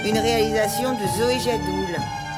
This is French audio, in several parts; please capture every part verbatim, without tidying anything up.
Une réalisation de Zoé Jadoul.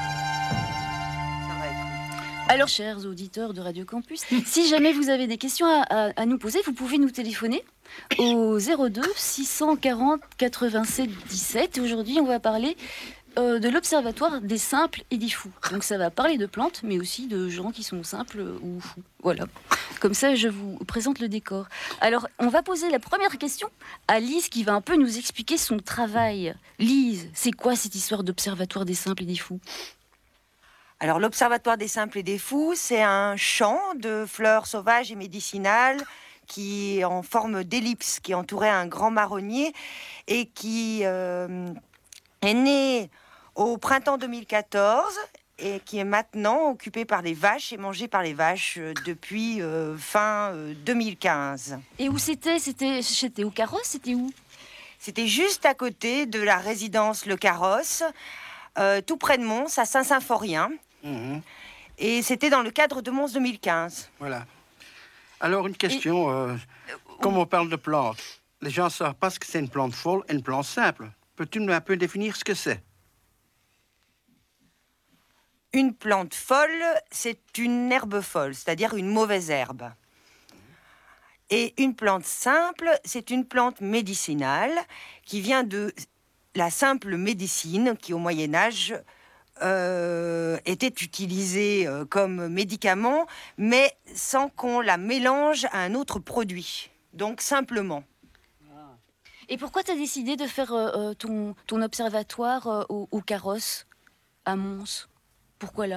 Alors, chers auditeurs de Radio Campus, si jamais vous avez des questions à, à, à nous poser, vous pouvez nous téléphoner au zéro deux six cent quarante quatre-vingt-sept dix-sept. Aujourd'hui, on va parler euh, de l'Observatoire des simples et des fous. Donc, ça va parler de plantes, mais aussi de gens qui sont simples ou fous. Voilà. Comme ça, je vous présente le décor. Alors, on va poser la première question à Lise, qui va un peu nous expliquer son travail. Lise, c'est quoi cette histoire d'Observatoire des simples et des fous ? Alors, l'Observatoire des simples et des fous, c'est un champ de fleurs sauvages et médicinales qui est en forme d'ellipse, qui entourait un grand marronnier et qui euh, est né au printemps deux mille quatorze et qui est maintenant occupé par les vaches et mangé par les vaches depuis euh, fin euh, deux mille quinze. Et où c'était ? C'était, c'était au Carrosse ? C'était où ? C'était juste à côté de la résidence Le Carrosse, euh, tout près de Mons, à Saint-Symphorien. Mmh. Et c'était dans le cadre de Mons deux mille quinze. Voilà. Alors, une question. Et... Euh, comme on parle de plantes, les gens ne savent pas ce que c'est une plante folle et une plante simple. Peux-tu nous un peu définir ce que c'est ? Une plante folle, c'est une herbe folle, c'est-à-dire une mauvaise herbe. Et une plante simple, c'est une plante médicinale qui vient de la simple médecine qui, au Moyen-Âge, Euh, était utilisée euh, comme médicament, mais sans qu'on la mélange à un autre produit. Donc simplement. Et pourquoi tu as décidé de faire euh, ton, ton observatoire euh, au, au Carrosse, à Mons ? Pourquoi là ?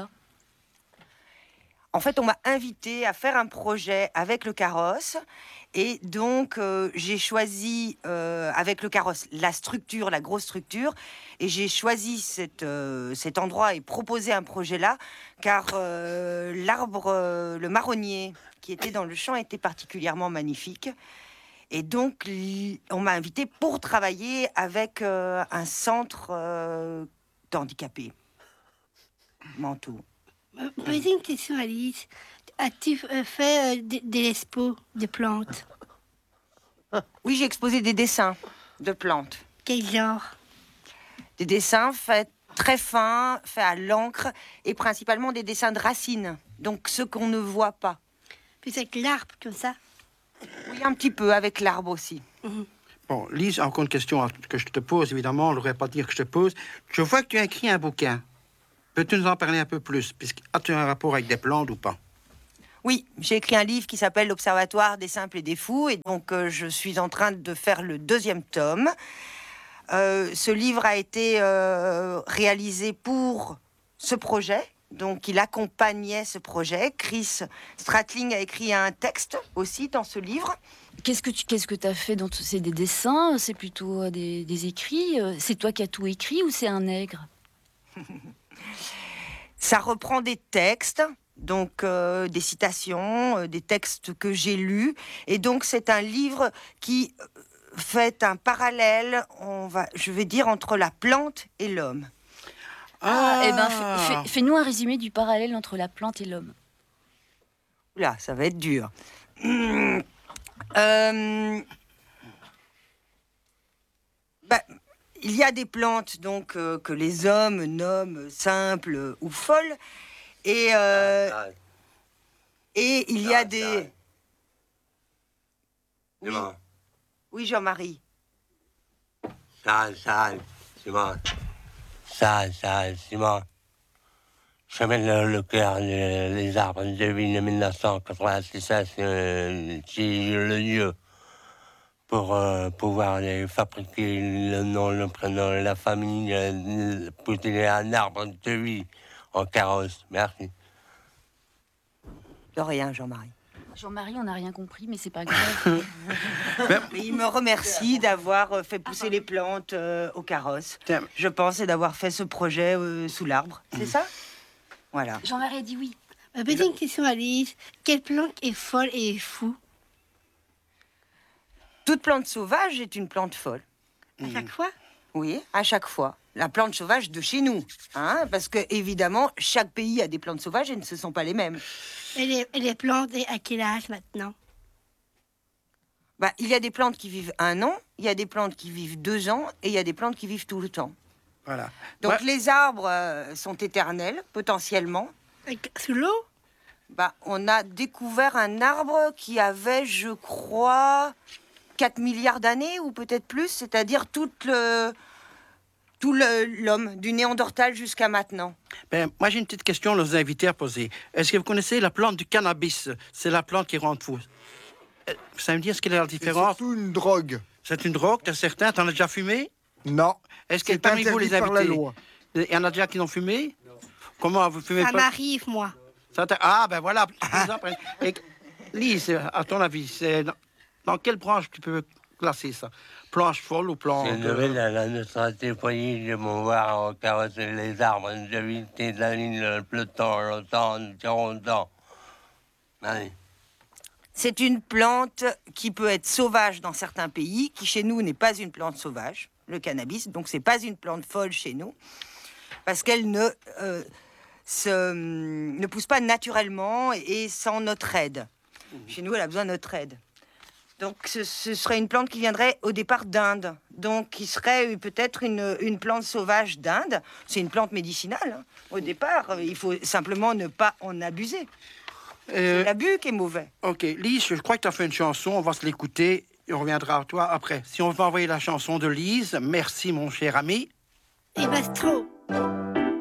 En fait, on m'a invité à faire un projet avec le Carrosse. Et donc, euh, j'ai choisi euh, avec le Carrosse la structure, la grosse structure. Et j'ai choisi cette, euh, cet endroit et proposé un projet là, car euh, l'arbre, euh, le marronnier qui était dans le champ était particulièrement magnifique. Et donc, on m'a invité pour travailler avec euh, un centre euh, d'handicapés mentaux. Posez une question, Alice. As-tu fait euh, des, des expos de plantes ? Oui, j'ai exposé des dessins de plantes. Quel genre ? Des dessins faits très fins, faits à l'encre, et principalement des dessins de racines, donc ceux qu'on ne voit pas. Puis avec l'arbre, comme ça ? Oui, un petit peu, avec l'arbre aussi. Mmh. Bon, Lise, encore une question que je te pose, évidemment, on ne devrait pas dire que je te pose. Je vois que tu as écrit un bouquin. Peux-tu nous en parler un peu plus ? As-tu un rapport avec des plantes ou pas ? Oui, j'ai écrit un livre qui s'appelle l'Observatoire des simples et des fous, et donc euh, je suis en train de faire le deuxième tome. Euh, ce livre a été euh, réalisé pour ce projet, donc il accompagnait ce projet. Chris Stratling a écrit un texte aussi dans ce livre. Qu'est-ce que tu qu'est-ce que t'as fait dans t- c'est des dessins, c'est plutôt des, des écrits, c'est toi qui as tout écrit ou c'est un nègre ? Ça reprend des textes, donc euh, des citations, euh, des textes que j'ai lus, et donc c'est un livre qui fait un parallèle, on va, je vais dire, entre la plante et l'homme. Ah, ah eh ben, fais, fais, fais-nous un résumé du parallèle entre la plante et l'homme. Là, ça va être dur. Mmh. Euh... Bah, il y a des plantes donc euh, que les hommes nomment simples ou folles, et euh, ah, et il y a ah, des. Oui, oui Jean-Marie. Ça, ça, c'est moi. Ça, ça, c'est moi. Je s'appelle le, le cœur des les arbres de ville de mille neuf cent quatre-vingt-six, c'est euh, le lieu pour euh, pouvoir les fabriquer le nom, le prénom, la famille, euh, pour utiliser un arbre de vie en carrosse. Merci. De rien, Jean-Marie. Jean-Marie, on n'a rien compris, mais c'est pas grave. Il me remercie d'avoir fait pousser les plantes euh, au carrosse. Je pense et d'avoir fait ce projet euh, sous l'arbre. C'est ça ? Voilà. Jean-Marie a dit oui. Euh, Petite une question, Alice. Quelle plante est folle et fou ? Toute plante sauvage est une plante folle. À chaque fois ? Oui, à chaque fois. La plante sauvage de chez nous, hein, parce que évidemment, chaque pays a des plantes sauvages et ce ne sont pas les mêmes. Et les, et les plantes, à quel âge maintenant ? Bah, il y a des plantes qui vivent un an, il y a des plantes qui vivent deux ans, et il y a des plantes qui vivent tout le temps. Voilà. Donc Ouais. les arbres euh, sont éternels, potentiellement. Avec- Sous l'eau? Bah, on a découvert un arbre qui avait, je crois, quatre milliards d'années ou peut-être plus, c'est-à-dire tout le tout le- l'homme, du Néandertal jusqu'à maintenant. Ben, moi, j'ai une petite question à nos invités à poser. Est-ce que vous connaissez la plante du cannabis? C'est la plante qui rend fou. Euh, Vous savez me dire ce qu'est la C'est différence? surtout une drogue. C'est une drogue, t'as certain? T'en as déjà fumé? Non. Est-ce que C'est parmi vous, interdit les par la invités, loi. il y en a déjà qui l'ont fumé? Comment vous fumez Ça pas? m'arrive, moi. Ça t'a- Ah, ben voilà. Vous en prenez. Et, Lise, à ton avis, c'est dans, dans quelle branche tu peux classer ça? Planche folle ou planche... C'est nouvelle à la neutralité foyer de mon voir en carrosser les arbres, de éviter de la ligne, le peloton, l'automne, le rondant. Allez. C'est une plante qui peut être sauvage dans certains pays, qui chez nous n'est pas une plante sauvage, le cannabis. Donc c'est pas une plante folle chez nous, parce qu'elle ne, euh, se, ne pousse pas naturellement et sans notre aide. Chez nous, elle a besoin de notre aide. Donc ce, ce serait une plante qui viendrait au départ d'Inde, donc qui serait peut-être une, une plante sauvage d'Inde. C'est une plante médicinale. Hein. Au départ, il faut simplement ne pas en abuser. Euh, C'est l'abus qui est mauvais. OK, Lise, je crois que tu as fait une chanson. On va se l'écouter et on reviendra à toi après. Si on veut envoyer la chanson de Lise, merci, mon cher ami. Et Bastro.